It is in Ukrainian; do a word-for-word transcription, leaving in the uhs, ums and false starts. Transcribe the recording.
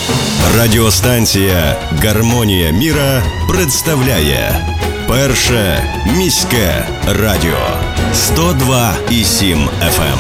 Радіостанція «Гармонія міра» представляє Перше міське радіо сто два і сім еф ем.